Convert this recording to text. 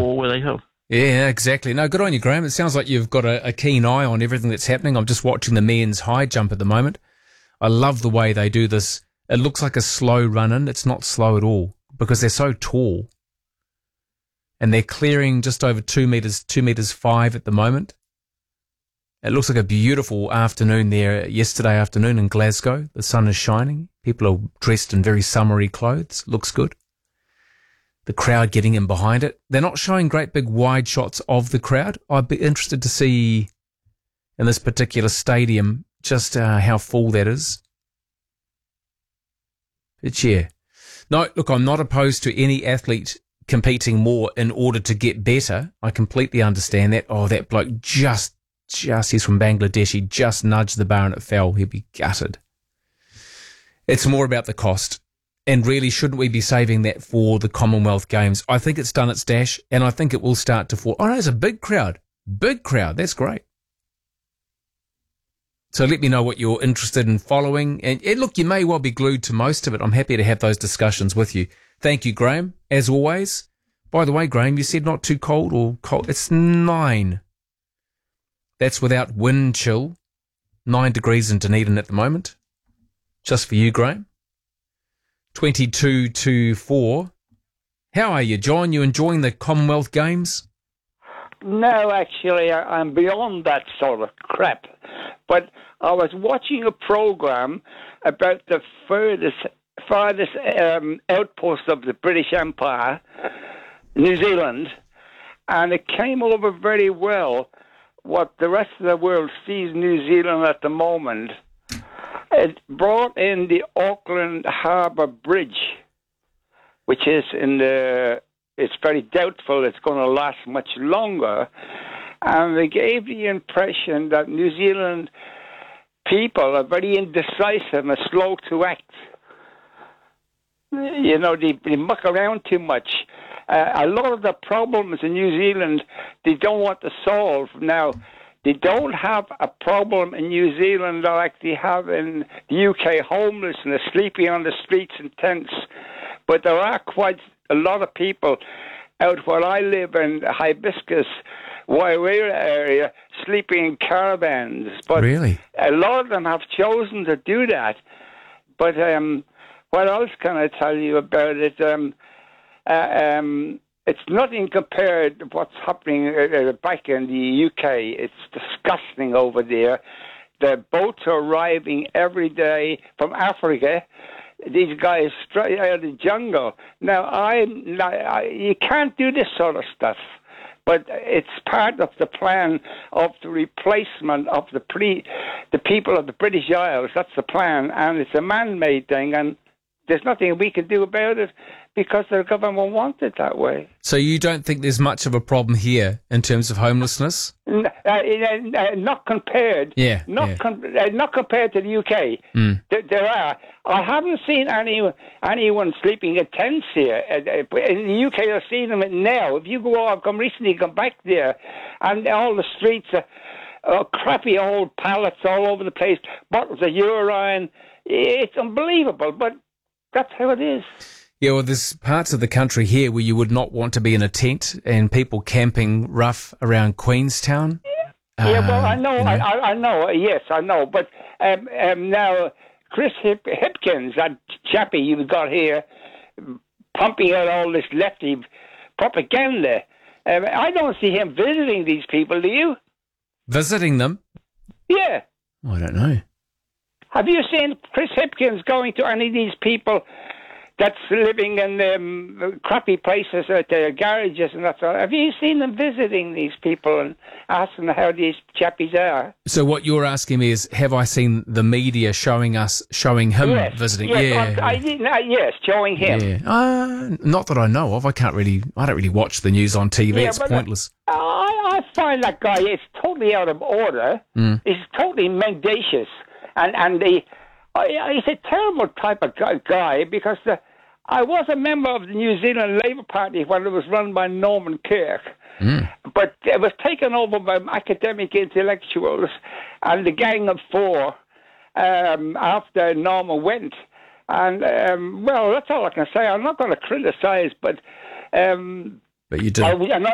ball where they go. Yeah, exactly. No, good on you, Graham. It sounds like you've got a keen eye on everything that's happening. I'm just watching the men's high jump at the moment. I love the way they do this. It looks like a slow run-in. It's not slow at all because they're so tall. And they're clearing just over 2 metres, 2.5 at the moment. It looks like a beautiful afternoon there yesterday afternoon in Glasgow. The sun is shining. People are dressed in very summery clothes. Looks good. The crowd getting in behind it. They're not showing great big wide shots of the crowd. I'd be interested to see in this particular stadium just how full that is. But yeah. No, look, I'm not opposed to any athlete competing more in order to get better. I completely understand that. Oh, that bloke just he's from Bangladesh. He just nudged the bar and it fell. He'd be gutted. It's more about the cost. And really, shouldn't we be saving that for the Commonwealth Games? I think it's done its dash, and I think it will start to fall. Oh, no, it's a big crowd. Big crowd. That's great. So let me know what you're interested in following. And look, you may well be glued to most of it. I'm happy to have those discussions with you. Thank you, Graham, as always. By the way, Graham, you said not too cold or cold. It's 9. That's without wind chill. 9 degrees in Dunedin at the moment. Just for you, Graham. 22-4. How are you, John? You enjoying the Commonwealth Games? No, actually, I'm beyond that sort of crap. But I was watching a program about the farthest outpost of the British Empire, New Zealand, and it came over very well what the rest of the world sees New Zealand at the moment. It brought in the Auckland Harbour Bridge, which is it's very doubtful it's going to last much longer. And they gave the impression that New Zealand people are very indecisive and slow to act. You know, they muck around too much. A lot of the problems in New Zealand, they don't want to solve. Now, they don't have a problem in New Zealand like they have in the UK, homelessness, sleeping on the streets in tents. But there are quite a lot of people out where I live in Hibiscus, Wairera area, sleeping in caravans. But really? A lot of them have chosen to do that. But what else can I tell you about it? It's nothing compared to what's happening back in the UK. It's disgusting over there. The boats are arriving every day from Africa. These guys straight out of the jungle. Now, you can't do this sort of stuff, but it's part of the plan of the replacement of the people of the British Isles. That's the plan, and it's a man-made thing, and there's nothing we can do about it because the government wants it that way. So you don't think there's much of a problem here in terms of homelessness? Not compared. Not compared to the UK. Mm. There are. I haven't seen anyone sleeping in tents here. In the UK, I've seen them now. If you go out, come back there, and all the streets are crappy old pallets all over the place, bottles of urine. It's unbelievable, but that's how it is. Yeah, well, there's parts of the country here where you would not want to be in a tent and people camping rough around Queenstown. Yeah, well, I know, I know, yes, I know. But now, Chris Hipkins, that chappie you've got here, pumping out all this lefty propaganda, I don't see him visiting these people, do you? Visiting them? Yeah. I don't know. Have you seen Chris Hipkins going to any of these people that's living in crappy places at their garages and that sort of? Have you seen them visiting these people and asking how these chappies are? So what you're asking me is, have I seen the media showing him visiting? Yes, yes, showing him. Yeah. Not that I know of. I don't really watch the news on TV. Yeah, it's pointless. I find that guy is totally out of order. Mm. He's totally mendacious. And he's a terrible type of guy because I was a member of the New Zealand Labour Party when it was run by Norman Kirk. Mm. But it was taken over by academic intellectuals and the Gang of Four after Norman went. And, well, that's all I can say. I'm not going to criticise, but... but you do.